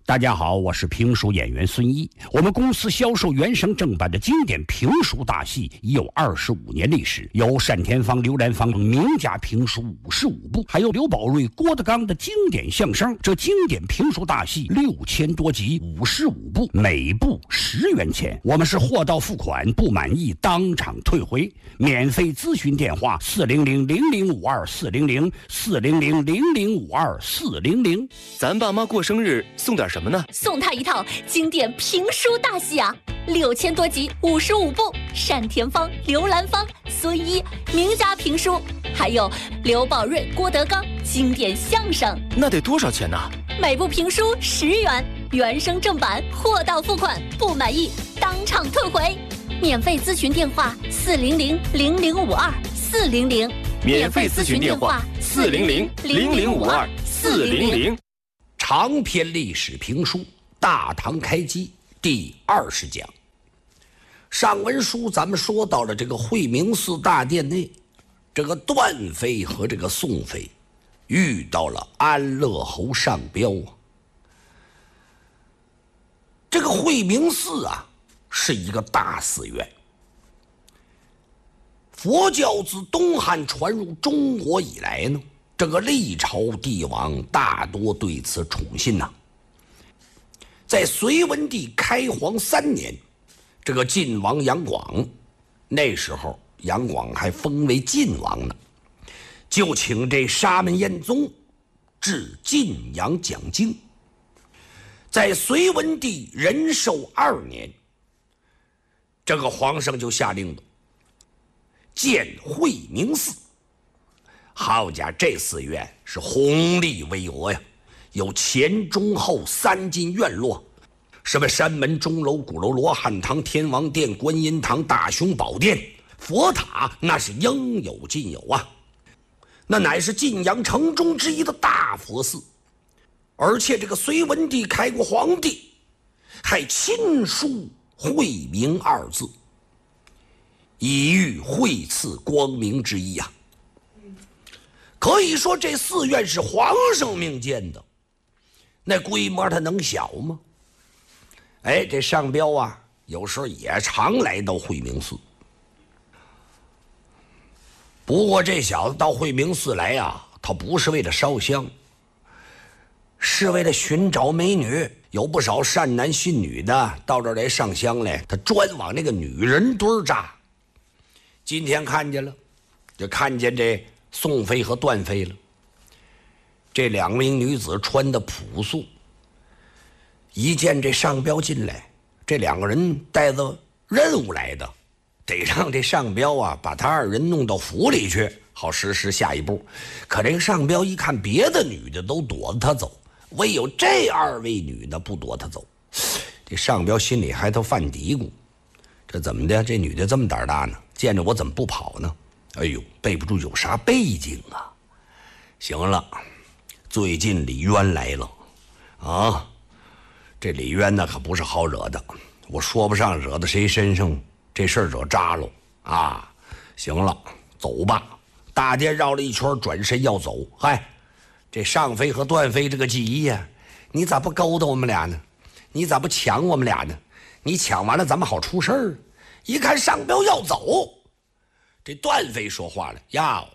大家好，我是评书演员孙一。我们公司销售原声正版的经典评书大戏已有25年历史，有单田芳、刘兰芳名家评书55部，还有刘宝瑞、郭德纲的经典相声。这经典评书大戏6000多集，55部，每部10元钱。我们是货到付款，不满意当场退回。免费咨询电话400-0052-400，400-0052-400。 咱爸妈过生日送点什么呢？ 送他一套经典评书大戏啊，6000多集，55部，单田芳、刘兰芳、孙一名家评书，还有刘宝瑞、郭德纲经典相声。 那得多少钱呢？ 每部评书10元，原声正版，货到付款，不满意当场退回。免费咨询电话400-0052-400， 免费咨询电话400-0052-400。 长篇历史评书《大唐开基》第20讲。上文书咱们说到了这个惠明寺大殿内，这个段妃和这个宋妃遇到了安乐侯上彪啊。这个惠明寺啊是一个大寺院，佛教自东汉传入中国以来呢，这个历朝帝王大多对此宠信呐。在隋文帝开皇3年，这个晋王杨广，那时候杨广还封为晋王呢，就请这沙门彦宗至晋阳讲经。在隋文帝仁寿2年，这个皇上就下令了，建惠明寺。好家伙，这寺院是宏丽巍峨呀，有前中后3进院落，什么山门、钟楼、鼓楼、罗汉堂、天王殿、观音堂、大雄宝殿、佛塔，那是应有尽有啊。那乃是晋阳城中之一的大佛寺，而且这个隋文帝开国皇帝还亲书惠明2字，以喻惠赐光明之意啊。可以说这寺院是皇上命建的，那规模它能小吗？哎，这上彪啊有时候也常来到惠明寺，不过这小子到惠明寺来啊，他不是为了烧香，是为了寻找美女。有不少善男信女的到这儿来上香来，他专往那个女人堆扎。今天看见了，就看见这宋妃和段妃了。这2名女子穿的朴素，一见这上彪进来，这2个人带着任务来的，得让这上彪啊把他2人弄到府里去，好实施下一步。可这个上彪一看别的女的都躲着他走，唯有这2位女的不躲他走，这上彪心里还都犯嘀咕，这怎么的？这女的这么胆大呢？见着我怎么不跑呢？哎呦，背不住有啥背景啊？行了，最近李渊来了啊！这李渊呢可不是好惹的，我说不上惹到谁身上，这事儿惹扎了啊！行了，走吧。大殿绕了一圈，转身要走。嗨，这上妃和段妃这个急呀，你咋不勾搭我们俩呢？你咋不抢我们俩呢？你抢完了咱们好出事儿。一看上彪要走，这段妃说话了呀，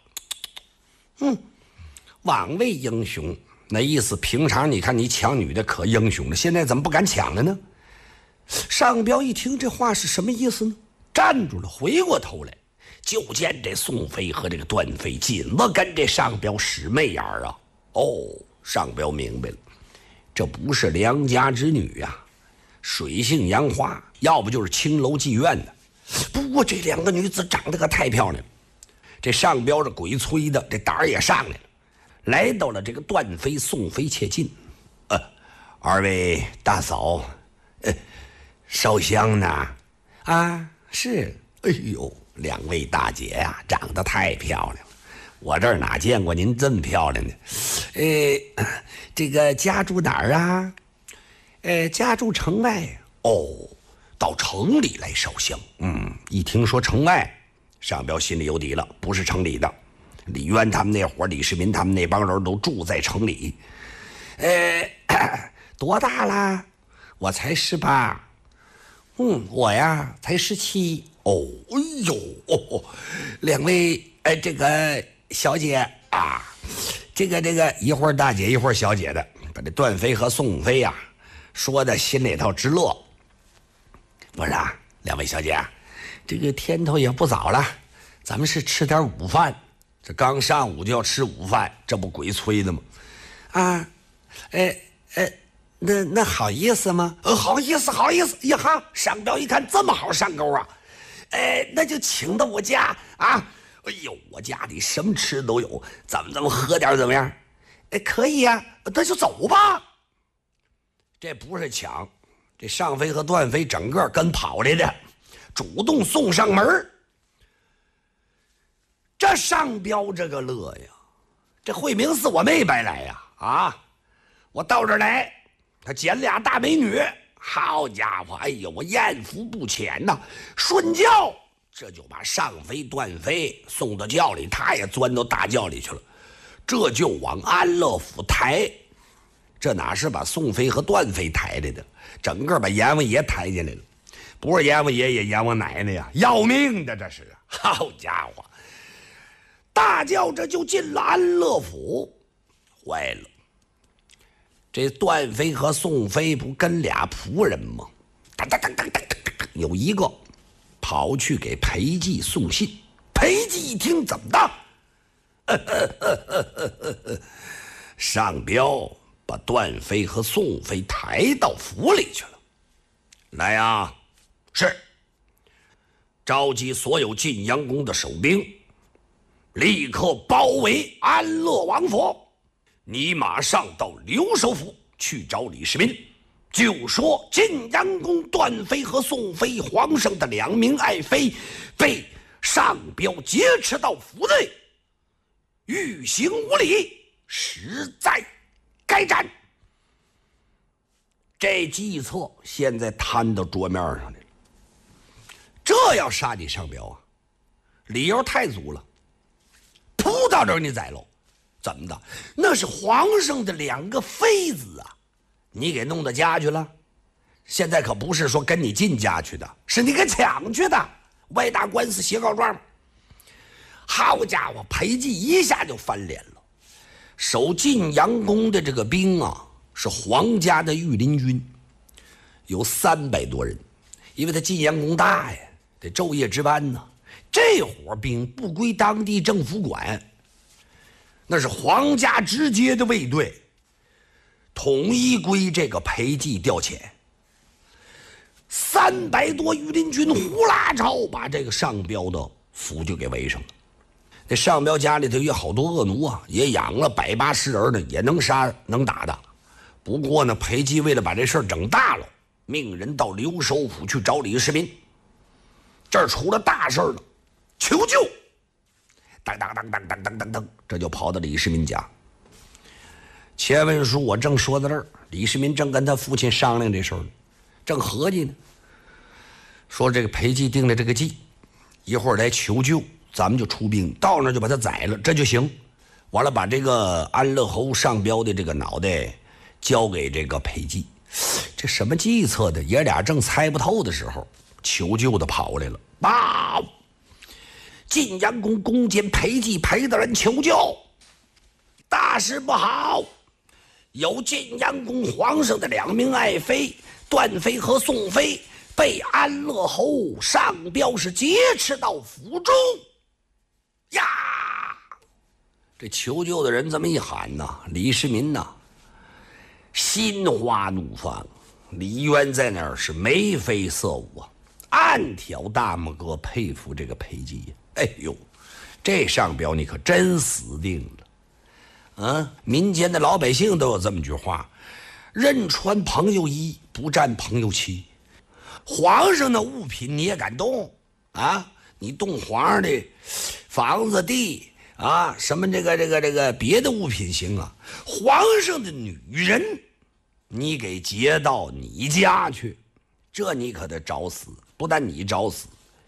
枉为英雄，那意思平常你看你抢女的可英雄了，现在怎么不敢抢了呢？上彪一听这话是什么意思呢？站住了，回过头来，就见这宋妃和这个段妃紧了跟这上彪使媚眼啊。哦，上彪明白了，这不是良家之女呀，水性杨花，要不就是青楼妓院的。不过这2个女子长得可太漂亮了，这上彪这鬼催的，这胆儿也上来了，来到了这个段妃、宋妃切近。2位大嫂，烧香呢？啊，是。哎呦，2位大姐呀，长得太漂亮了，我这儿哪见过您这么漂亮的？这个家住哪儿啊？家住城外。哦，到城里来烧香。一听说城外，上彪心里有底了，不是城里的。李渊他们那伙，李世民他们那帮人都住在城里。 多大啦？我才18。我呀才17。哦，哎呦，两位这个小姐啊，这个一会儿大姐一会儿小姐的，把这段飞和宋飞呀说的心里头直乐。我说啊，两位小姐，这个天头也不早了，咱们是吃点午饭。这刚上午就要吃午饭，这不鬼催的吗？啊，那好意思吗？好意思呀哈！上标一看这么好上钩啊，那就请到我家啊！哎呦，我家里什么吃都有，咱们喝点怎么样？可以呀，那就走吧。这不是抢，这上飞和段飞整个跟跑来的，主动送上门。这上标这个乐呀，这惠明寺我没白来呀啊！我到这儿来，他捡俩大美女，好家伙，哎呦，我艳福不浅呐！顺轿这就把上飞段飞送到轿里，他也钻到大轿里去了，这就往安乐府抬。这哪是把宋飞和段飞抬来的，整个把阎王爷抬进来了。不是阎王爷也阎王奶奶呀，要命的这是！好家伙，大轿这就进了安乐府。坏了，这段飞和宋飞不跟俩仆人吗？有一个跑去给裴寂送信。裴寂一听，怎么的？上标把段飞和宋飞抬到府里去了。来呀，是召集所有晋阳宫的守兵，立刻包围安乐王府。你马上到留守府去找李世民，就说晋阳宫段飞和宋飞皇上的2名爱妃被上标劫持到府内，欲行无礼，实在该斩。这计策现在摊到桌面上来了。这要杀你上标啊，理由太足了。扑到这儿你宰喽，怎么的？那是皇上的2个妃子啊，你给弄到家去了。现在可不是说跟你进家去的，是你给抢去的，外打官司写告状。好家伙，裴寂一下就翻脸了。守晋阳宫的这个兵啊，是皇家的御林军，有300多人，因为他晋阳宫大呀，得昼夜值班呢。这伙兵不归当地政府管，那是皇家直接的卫队，统一归这个裴寂调遣。300多御林军呼啦超把这个上标的府就给围上了。这上标家里头有好多恶奴啊，也养了180人呢，也能杀能打的。不过呢，裴寂为了把这事儿整大了，命人到留守府去找李世民。这儿出了大事了，求救！当当当当当当当当，这就跑到李世民家。前文书我正说到这儿，李世民正跟他父亲商量这事儿呢，正合计呢，说这个裴寂定了这个计，一会儿来求救，咱们就出兵到那儿就把他宰了，这就行。完了，把这个安乐侯上标的这个脑袋交给这个裴寂。这什么计策的？爷俩正猜不透的时候，求救的跑来了。报！晋阳宫宫监裴寂裴大人求救，大事不好！有晋阳宫皇上的2名爱妃段妃和宋妃被安乐侯上标是劫持到府中呀！这求救的人这么一喊呐，李世民呐，心花怒放。李渊在那儿是眉飞色舞啊，暗挑大拇哥佩服这个裴寂呀。哎呦，这上标你可真死定了啊！民间的老百姓都有这么句话：认穿朋友衣，不占朋友妻。皇上的物品你也敢动啊？你动皇上的房子地啊，什么这个别的物品行啊？皇上的女人你给劫到你家去，这你可得找死！不但你找死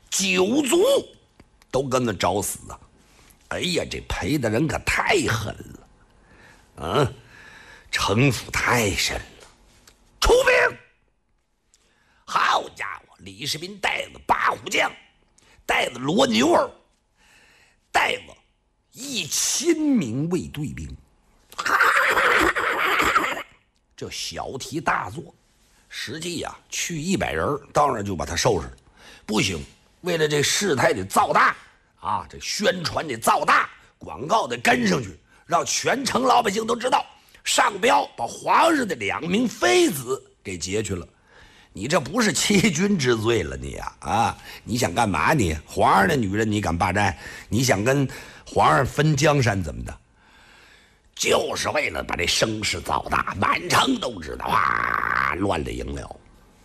，9族都跟着找死啊！哎呀，这裴大人可太狠了啊，城府太深了。 李世民带着八虎将，带着罗牛儿，带着1000名卫队兵，这小题大做。实际呀，去100人，当然就把他收拾了。不行，为了这事态的造大啊，这宣传得造大，广告得跟上去，让全城老百姓都知道，上彪把皇上的2名妃子给劫去了。你这不是欺君之罪了你呀？啊，你想干嘛你？皇上的女人你敢霸占？你想跟皇上分江山怎么的？就是为了把这声势造大，满城都知道啊，乱了营了。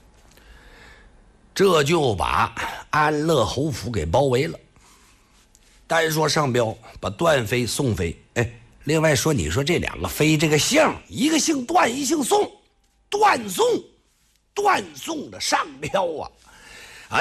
这就把安乐侯府给包围了。单说上彪把段妃、宋妃，另外说你说这2个妃这个姓，一个姓段，一姓宋，段宋的上彪啊，